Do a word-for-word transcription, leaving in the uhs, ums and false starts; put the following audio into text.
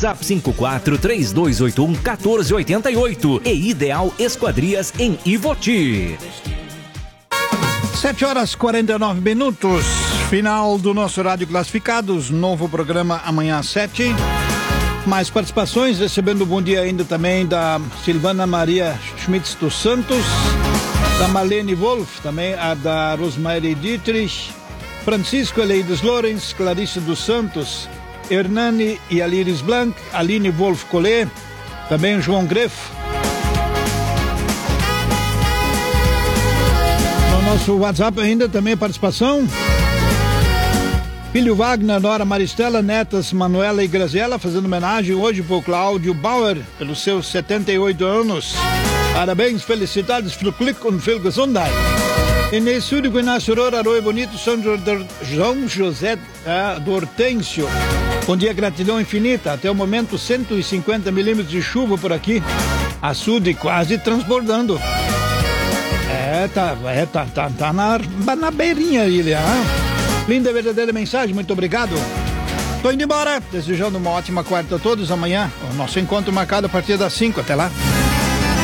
WhatsApp cinco quatro três dois oito um um quatro oito oito e Ideal Esquadrias em Ivoti. sete horas e quarenta e nove minutos, final do nosso Rádio Classificados, novo programa amanhã às sete. Mais participações, recebendo um bom dia ainda também da Silvana Maria Schmitz dos Santos, da Marlene Wolf, também a da Rosmarie Dietrich, Francisco Eleides Lorenz, Clarice dos Santos, Hernani e Aliris Blanc, Aline Wolf Collet, também o João Grefo. No nosso WhatsApp ainda também participação. Filho Wagner, Nora Maristela, netas Manuela e Graziela, fazendo homenagem hoje para o Cláudio Bauer, pelos seus setenta e oito anos. Parabéns, felicidades, viel Glück und viel Gesundheit. Inês Súrico, Inácio Aurora, Arroio Bonito, São João José é, do Hortêncio. Bom dia, gratidão infinita. Até o momento, cento e cinquenta milímetros de chuva por aqui. Açude quase transbordando. É, tá, é, tá, tá, tá na, na beirinha aí, né? Linda, verdadeira mensagem, muito obrigado. Tô indo embora, desejando uma ótima quarta a todos. Amanhã, o nosso encontro marcado a partir das cinco. Até lá.